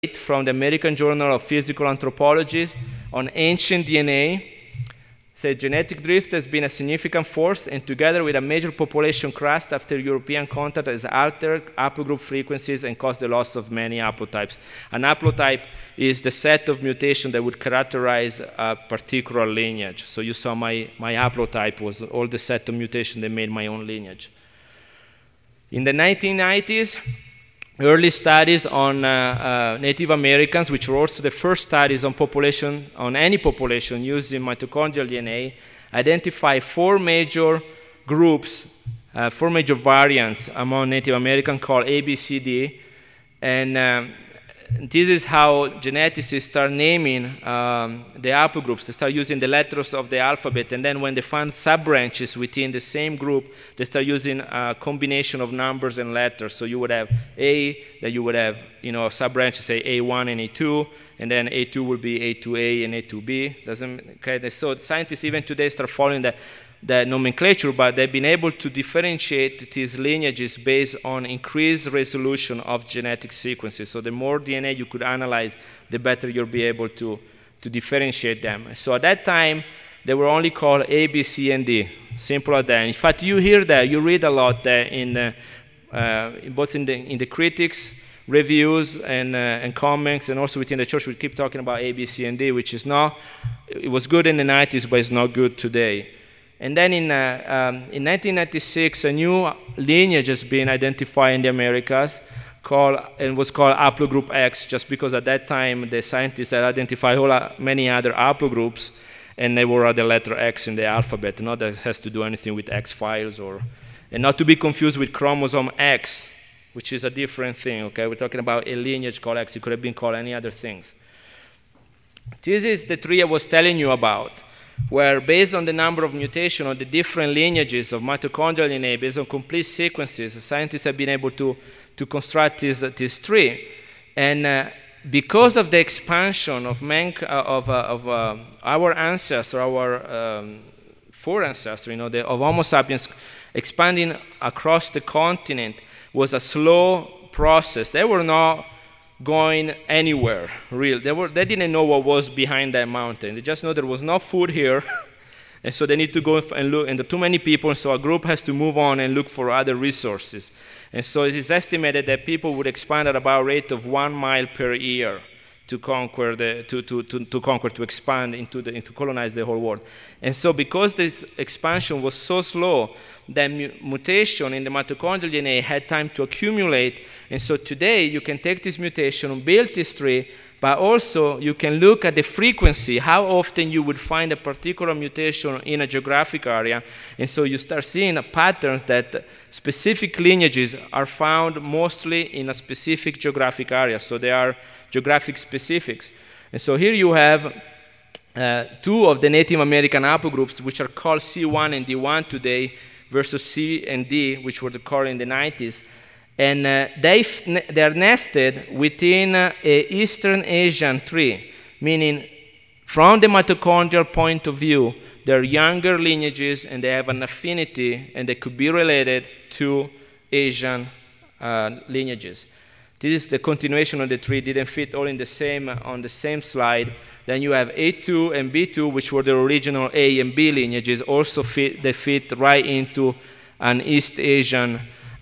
from the American Journal of Physical Anthropology on ancient DNA. Said genetic drift has been a significant force, and together with a major population crust after European contact, has altered haplogroup frequencies and caused the loss of many haplotypes. An haplotype is the set of mutations that would characterize a particular lineage. So you saw my haplotype was all the set of mutations that made my own lineage. In the 1990s, early studies on Native Americans, which were also the first studies on population, on any population using mitochondrial DNA, identify four major groups, four major variants among Native Americans called A, B, C, D. And this is how geneticists start naming the haplogroups. They start using the letters of the alphabet, and then when they find sub-branches within the same group, they start using a combination of numbers and letters. So you would have A, then you would have, sub-branches, say A1 and A2, and then A2 will be A2A and A2B. So scientists even today start following the nomenclature, but they've been able to differentiate these lineages based on increased resolution of genetic sequences. So the more DNA you could analyze, the better you'll be able to differentiate them. So at that time, they were only called A, B, C, and D. Simple as that. In fact, you hear that, you read a lot there both in the critics, reviews, and comments, and also within the church. We keep talking about A, B, C, and D, which is not, it was good in the 90s, but it's not good today. And then in 1996, a new lineage has been identified in the Americas was called haplogroup X, just because at that time the scientists had identified many other haplogroups, and they were at the letter X in the alphabet. Not that it has to do anything with X files, and not to be confused with chromosome X, which is a different thing. Okay, we're talking about a lineage called X. It could have been called any other things. This is the tree I was telling you about, where based on the number of mutations on the different lineages of mitochondrial DNA, based on complete sequences, scientists have been able to construct this tree. And because of the expansion of our ancestors, our foreancestors, of Homo sapiens expanding across the continent was a slow process. They were not going anywhere, real. They didn't know what was behind that mountain. They just know there was no food here, and so they need to go and look, and there are too many people, and so a group has to move on and look for other resources. And so it is estimated that people would expand at about a rate of 1 mile per year to expand to colonize the whole world. And so because this expansion was so slow, the mutation in the mitochondrial DNA had time to accumulate. And so today you can take this mutation and build this tree, but also you can look at the frequency, how often you would find a particular mutation in a geographic area. And so you start seeing patterns that specific lineages are found mostly in a specific geographic area. So they are geographic specifics. And so here you have two of the Native American haplogroups, which are called C1 and D1 today, versus C and D, which were called in the 90s. And they are nested within an Eastern Asian tree, meaning from the mitochondrial point of view, they're younger lineages and they have an affinity and they could be related to Asian lineages. This is the continuation of the tree, didn't fit all on the same slide. Then you have A2 and B2, which were the original A and B lineages, also they fit right into an East Asian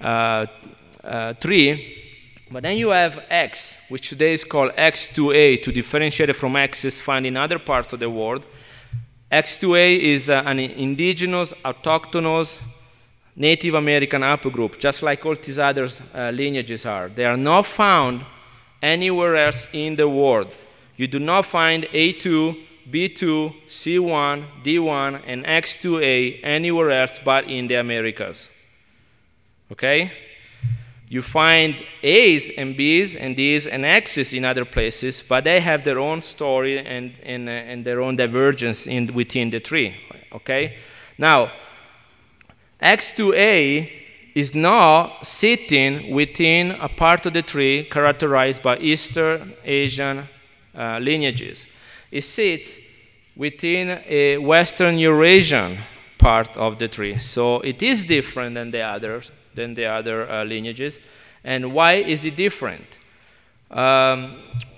tree. But then you have X, which today is called X2A, to differentiate it from X's found in other parts of the world. X2A is an indigenous, autochthonous, Native American haplogroup, just like all these other lineages are. They are not found anywhere else in the world. You do not find A2, B2, C1, D1, and X2A anywhere else but in the Americas. Okay? You find A's and B's and D's and X's in other places, but they have their own story and their own divergence within the tree. Okay? Now, X2A is now sitting within a part of the tree characterized by Eastern Asian lineages. It sits within a Western Eurasian part of the tree. So it is different than the other lineages. And why is it different? Um,